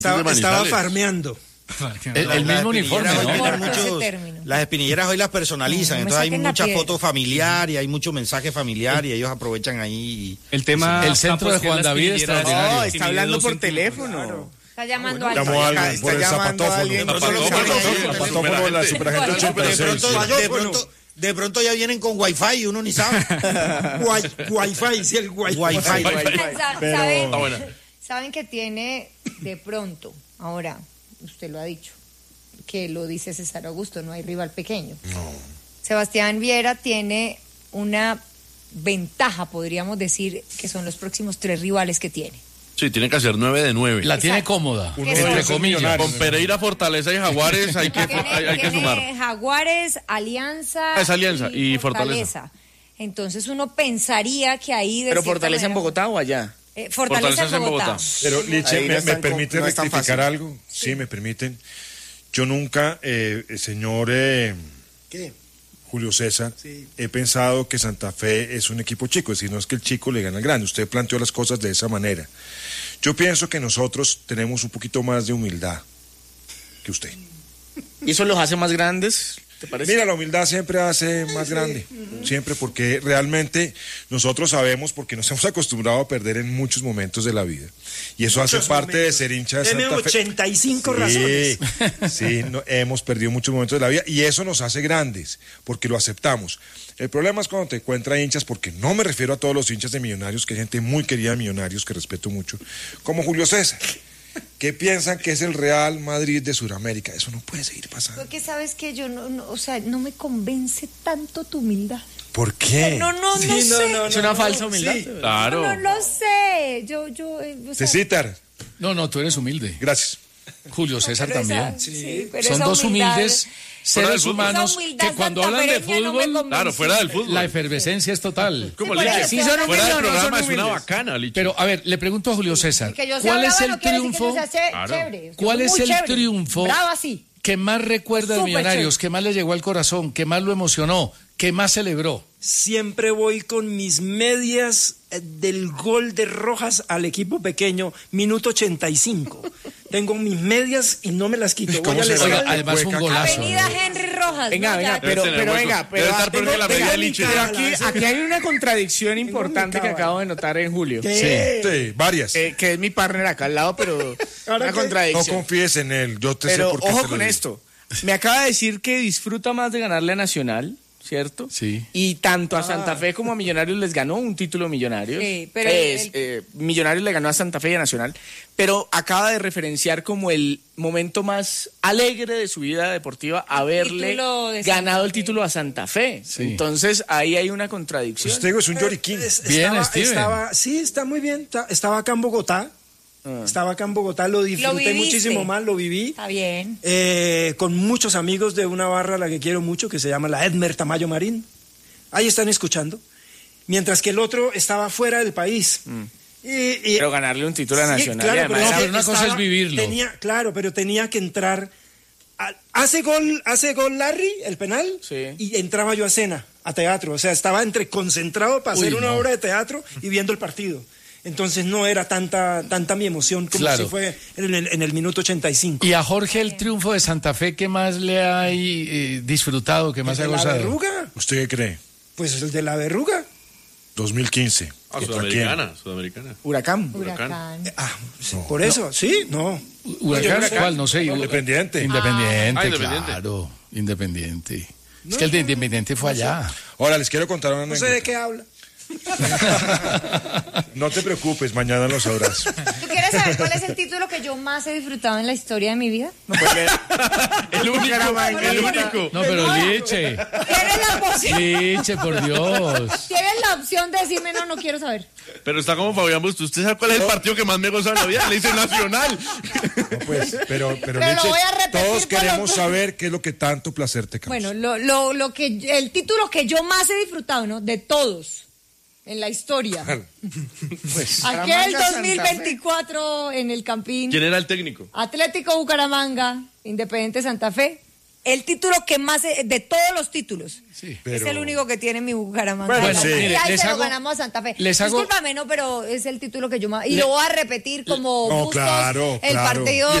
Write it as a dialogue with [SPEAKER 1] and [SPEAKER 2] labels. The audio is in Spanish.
[SPEAKER 1] Estaba farmeando.
[SPEAKER 2] El mismo uniforme,
[SPEAKER 1] ¿no? Las espinilleras hoy las personalizan, entonces hay mucha foto familiar y hay mucho mensaje familiar y ellos aprovechan ahí.
[SPEAKER 2] El tema, el centro de Juan David
[SPEAKER 3] no, está hablando por teléfono. Claro.
[SPEAKER 4] Está llamando a alguien.
[SPEAKER 3] Está llamando a alguien.
[SPEAKER 1] Patófono de la Superagente 86. De pronto ya vienen con wifi y uno ni sabe.
[SPEAKER 5] Wifi, sí, el wifi.
[SPEAKER 4] ¿Saben que tiene de pronto, ahora, usted lo ha dicho, que lo dice César Augusto, no hay rival pequeño?
[SPEAKER 5] No.
[SPEAKER 4] Sebastián Viera tiene una ventaja, podríamos decir, que son los próximos 3 rivales que tiene.
[SPEAKER 2] Sí, tiene que hacer 9 de 9.
[SPEAKER 6] La tiene cómoda, entre comillas.
[SPEAKER 2] Con Pereira, Fortaleza y Jaguares hay que sumar.
[SPEAKER 4] Jaguares, Alianza.
[SPEAKER 2] Es Alianza y Fortaleza.
[SPEAKER 4] Entonces uno pensaría que ahí...
[SPEAKER 3] ¿Pero Fortaleza en Bogotá o allá?
[SPEAKER 4] Fortaleza en Bogotá.
[SPEAKER 5] Pero, Liche, ¿me permite rectificar algo? Sí, me permiten. Yo nunca, señor
[SPEAKER 1] ¿qué?
[SPEAKER 5] Julio César, he pensado que Santa Fe es un equipo chico, es decir, no es que el chico le gane al grande. Usted planteó las cosas de esa manera. Yo pienso que nosotros tenemos un poquito más de humildad que usted.
[SPEAKER 3] ¿Y eso los hace más grandes? ¿Te parece?
[SPEAKER 5] Mira, la humildad siempre hace más grande, siempre, porque realmente nosotros sabemos, porque nos hemos acostumbrado a perder en muchos momentos de la vida, y eso hace parte de ser hincha de Santa Fe.
[SPEAKER 1] 85 razones.
[SPEAKER 5] Sí, hemos perdido muchos momentos de la vida, y eso nos hace grandes, porque lo aceptamos. El problema es cuando te encuentras hinchas, porque no me refiero a todos los hinchas de Millonarios, que hay gente muy querida de Millonarios, que respeto mucho, como Julio César, que piensan que es el Real Madrid de Sudamérica. Eso no puede seguir pasando.
[SPEAKER 4] Porque sabes que yo no me convence tanto tu humildad.
[SPEAKER 5] ¿Por qué?
[SPEAKER 4] No sé.
[SPEAKER 3] Es una falsa humildad.
[SPEAKER 1] Sí.
[SPEAKER 2] Claro.
[SPEAKER 4] No lo sé.
[SPEAKER 5] Cecitar.
[SPEAKER 6] No, tú eres humilde.
[SPEAKER 5] Gracias.
[SPEAKER 6] Julio César también.
[SPEAKER 4] Pero
[SPEAKER 6] son dos humildes seres humanos que cuando hablan de fútbol,
[SPEAKER 2] claro, fuera del fútbol,
[SPEAKER 6] la efervescencia es total.
[SPEAKER 2] Como Liche,
[SPEAKER 3] sí, son
[SPEAKER 2] fuera del
[SPEAKER 3] humildes,
[SPEAKER 2] programa
[SPEAKER 3] son
[SPEAKER 2] es una
[SPEAKER 3] humildes.
[SPEAKER 2] bacana, Liche.
[SPEAKER 6] Pero a ver, le pregunto a Julio César, ¿cuál es el triunfo? ¿Cuál es el triunfo que más recuerda de Millonarios, que más le llegó al corazón, que más lo emocionó, que más celebró?
[SPEAKER 1] Siempre voy con mis medias del gol de Rojas al equipo pequeño, minuto 85. Tengo mis medias y no me las quito.
[SPEAKER 6] Oiga, además fue un golazo.
[SPEAKER 4] Avenida Henry Rojas.
[SPEAKER 3] Venga, pero aquí hay una contradicción importante que acabo de notar en Julio.
[SPEAKER 5] Sí, varias.
[SPEAKER 3] Que es mi partner acá al lado, pero una contradicción.
[SPEAKER 5] No confíes en él, yo te
[SPEAKER 3] Pero
[SPEAKER 5] sé por qué.
[SPEAKER 3] ojo con esto. Me acaba de decir que disfruta más de ganarle a Nacional, ¿cierto?
[SPEAKER 6] Sí.
[SPEAKER 3] Y tanto a Santa Fe como a Millonarios les ganó un título Millonarios.
[SPEAKER 4] Sí, pero
[SPEAKER 3] Millonarios le ganó a Santa Fe y a Nacional, pero acaba de referenciar como el momento más alegre de su vida deportiva haberle ganado el título a Santa Fe. Sí. Entonces ahí hay una contradicción.
[SPEAKER 5] Usted es un lloriquín.
[SPEAKER 1] Sí, está muy bien. Estaba acá en Bogotá. Lo disfruté muchísimo más, lo viví.
[SPEAKER 4] Está bien.
[SPEAKER 1] Con muchos amigos de una barra a la que quiero mucho, que se llama la Edmer Tamayo Marín. Ahí están escuchando. Mientras que el otro estaba fuera del país.
[SPEAKER 3] Pero ganarle un título a Nacional.
[SPEAKER 1] Claro,
[SPEAKER 6] pero una cosa es vivirlo.
[SPEAKER 1] Pero tenía que entrar. Hace gol Larry, el penal, y entraba yo a escena, a teatro. O sea, estaba concentrado para hacer una obra de teatro y viendo el partido. Entonces no era tanta mi emoción como si fue en el minuto 85.
[SPEAKER 6] ¿Y a Jorge el triunfo de Santa Fe qué más le ha disfrutado, qué más ha gozado?
[SPEAKER 1] ¿La verruga?
[SPEAKER 5] ¿Usted qué cree?
[SPEAKER 1] Pues el de la verruga.
[SPEAKER 5] 2015.
[SPEAKER 2] Sudamericana.
[SPEAKER 3] Huracán.
[SPEAKER 1] Por eso, sí, no.
[SPEAKER 6] ¿Huracán? ¿Cuál? No sé.
[SPEAKER 5] Independiente.
[SPEAKER 6] Claro. Independiente. Es que el de Independiente fue allá.
[SPEAKER 5] Ahora les quiero contar una anécdota.
[SPEAKER 1] No sé de qué habla.
[SPEAKER 5] No te preocupes, mañana lo sabrás.
[SPEAKER 4] ¿Tú quieres saber cuál es el título que yo más he disfrutado en la historia de mi vida?
[SPEAKER 2] El único.
[SPEAKER 6] No, pero Liche.
[SPEAKER 4] Tienes la opción.
[SPEAKER 6] Liche, por Dios.
[SPEAKER 4] Tienes la opción de decirme no quiero saber.
[SPEAKER 2] Pero está como Fabián Busto. ¿Usted sabe cuál es el partido que más me goza en la vida? Le dice Nacional.
[SPEAKER 5] No, pues, pero
[SPEAKER 4] Liche,
[SPEAKER 5] lo
[SPEAKER 4] voy a repetir,
[SPEAKER 5] todos queremos saber qué es lo que tanto placer te causa.
[SPEAKER 4] Bueno, el título que yo más he disfrutado, ¿no? De todos. En la historia.
[SPEAKER 5] Pues,
[SPEAKER 4] aquel 2024 en el Campín.
[SPEAKER 2] ¿Quién era el técnico?
[SPEAKER 4] Atlético Bucaramanga, Independiente Santa Fe, el título que más, de todos los títulos, es el único que tiene mi Bucaramanga.
[SPEAKER 6] Bueno,
[SPEAKER 4] y ahí se lo ganamos a Santa Fe. Discúlpame, no, pero es el título que yo más... Y lo voy a repetir como Bustos, el partido